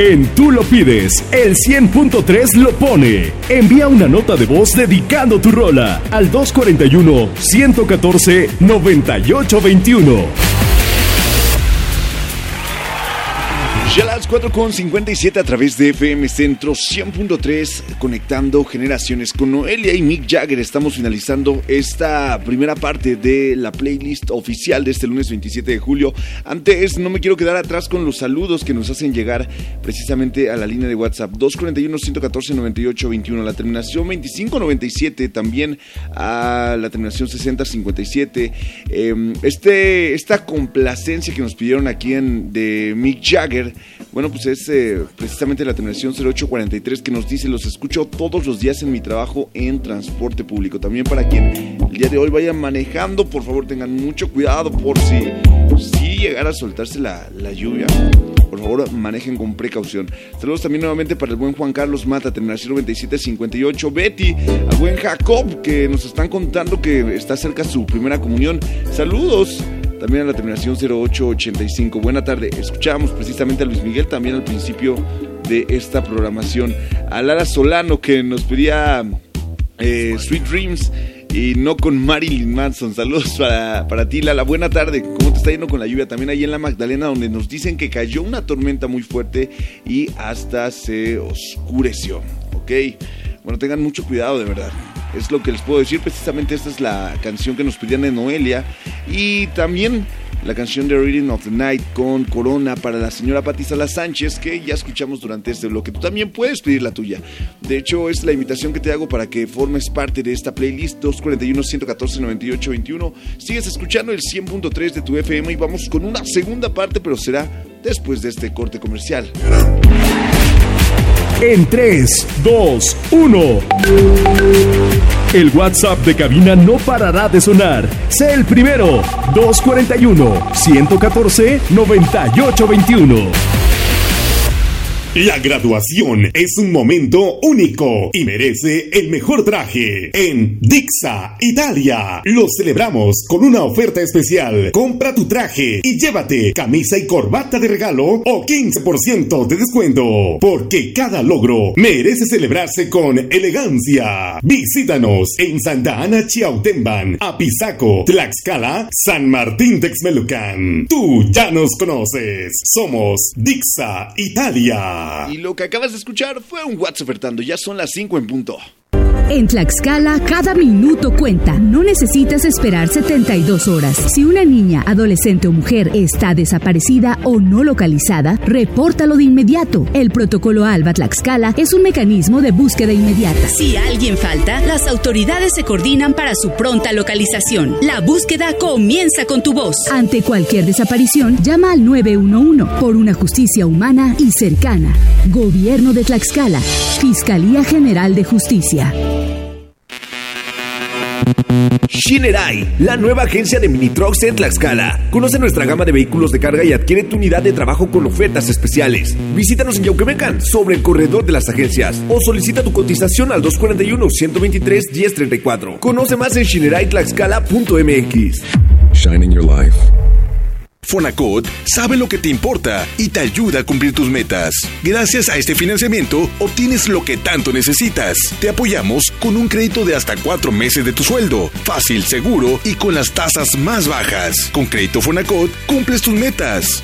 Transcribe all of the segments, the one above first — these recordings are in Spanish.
En Tú lo pides, el 100.3 lo pone. Envía una nota de voz dedicando tu rola al 241-114-9821. Ya las 4:57 a través de FM Centro 100.3, conectando generaciones con Noelia y Mick Jagger. Estamos finalizando esta primera parte de la playlist oficial de este lunes 27 de julio. Antes, no me quiero quedar atrás con los saludos que nos hacen llegar precisamente a la línea de WhatsApp 241-114-9821, la terminación 2597, también a la terminación 6057. Esta complacencia que nos pidieron aquí de Mick Jagger, bueno, pues es precisamente la terminación 0843, que nos dice: los escucho todos los días en mi trabajo en transporte público. También para quien el día de hoy vaya manejando, por favor tengan mucho cuidado por si llegara a soltarse la lluvia. Por favor, manejen con precaución. Saludos también nuevamente para el buen Juan Carlos Mata, terminación 9758. Betty, al buen Jacob, que nos están contando que está cerca su primera comunión. Saludos. También a la terminación 0885. Buena tarde. Escuchábamos precisamente a Luis Miguel también al principio de esta programación. A Lara Solano, que nos pedía Sweet Dreams y no con Marilyn Manson. Saludos para ti, Lala. Buena tarde. ¿Cómo te está yendo con la lluvia? También ahí en la Magdalena, donde nos dicen que cayó una tormenta muy fuerte y hasta se oscureció. ¿Ok? Bueno, tengan mucho cuidado, de verdad. Es lo que les puedo decir. Precisamente esta es la canción que nos pedían de Noelia. Y también la canción de Rhythm of the Night con Corona para la señora Pati Salas Sánchez, que ya escuchamos durante este bloque. Tú también puedes pedir la tuya. De hecho, es la invitación que te hago para que formes parte de esta playlist 241-114-9821. Sigues escuchando el 100.3 de tu FM y vamos con una segunda parte, pero será después de este corte comercial. En 3, 2, 1. El WhatsApp de cabina no parará de sonar. Sé el primero. 241-114-9821. La graduación es un momento único y merece el mejor traje. En Dixa, Italia, lo celebramos con una oferta especial. Compra tu traje y llévate camisa y corbata de regalo o 15% de descuento. Porque cada logro merece celebrarse con elegancia. Visítanos en Santa Ana, Chiautempan, Apizaco, Tlaxcala, San Martín Texmelucan. Tú ya nos conoces. Somos Dixa, Italia. Y lo que acabas de escuchar fue un WhatsApp ofertando. Ya son las 5 en punto. En Tlaxcala, cada minuto cuenta. No necesitas esperar 72 horas. Si una niña, adolescente o mujer está desaparecida o no localizada, repórtalo de inmediato. El protocolo ALBA Tlaxcala es un mecanismo de búsqueda inmediata. Si alguien falta, las autoridades se coordinan para su pronta localización. La búsqueda comienza con tu voz. Ante cualquier desaparición, llama al 911 por una justicia humana y cercana. Gobierno de Tlaxcala. Fiscalía General de Justicia. Shinerai, la nueva agencia de mini trucks en Tlaxcala. Conoce nuestra gama de vehículos de carga y adquiere tu unidad de trabajo con ofertas especiales. Visítanos en Yauquemecan, sobre el corredor de las agencias, o solicita tu cotización al 241-123-1034. Conoce más en shineraiTlaxcala.mx. Shining your life. Fonacot sabe lo que te importa y te ayuda a cumplir tus metas. Gracias a este financiamiento, obtienes lo que tanto necesitas. Te apoyamos con un crédito de hasta 4 meses de tu sueldo. Fácil, seguro y con las tasas más bajas. Con Crédito Fonacot, cumples tus metas.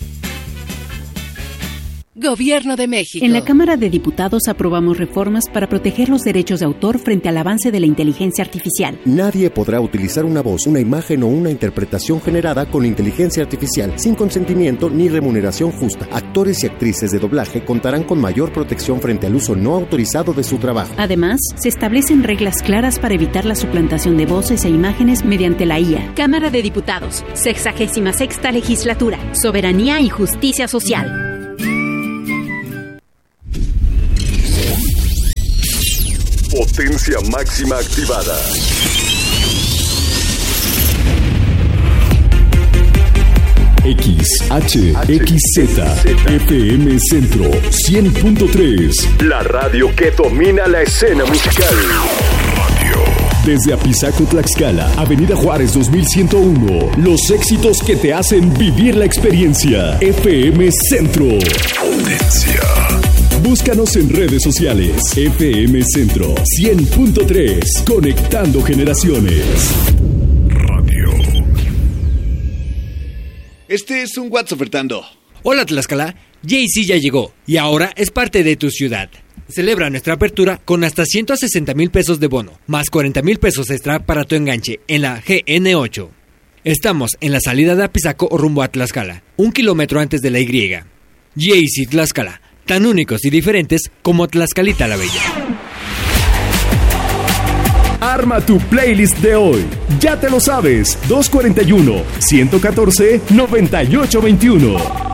Gobierno de México. En la Cámara de Diputados aprobamos reformas para proteger los derechos de autor frente al avance de la inteligencia artificial. Nadie podrá utilizar una voz, una imagen o una interpretación generada con inteligencia artificial sin consentimiento ni remuneración justa. Actores y actrices de doblaje contarán con mayor protección frente al uso no autorizado de su trabajo. Además, se establecen reglas claras para evitar la suplantación de voces e imágenes mediante la IA. Cámara de Diputados, 66ª Legislatura, Soberanía y Justicia Social. Potencia máxima activada. XHXZ FM Centro 100.3. La radio que domina la escena musical. Radio. Desde Apizaco, Tlaxcala, Avenida Juárez 2101. Los éxitos que te hacen vivir la experiencia. FM Centro. Potencia. Búscanos en redes sociales. FM Centro 100.3. Conectando generaciones. Radio. Este es un WhatsApp ofertando. Hola Tlaxcala, Jay-Z ya llegó y ahora es parte de tu ciudad. Celebra nuestra apertura con hasta 160,000 pesos de bono, más 40,000 pesos extra para tu enganche en la GN8. Estamos en la salida de Apizaco rumbo a Tlaxcala, 1 kilómetro antes de la Y. Jay-Z Tlaxcala, tan únicos y diferentes como Tlaxcalita la Bella. Arma tu playlist de hoy. Ya te lo sabes, 241-114-9821.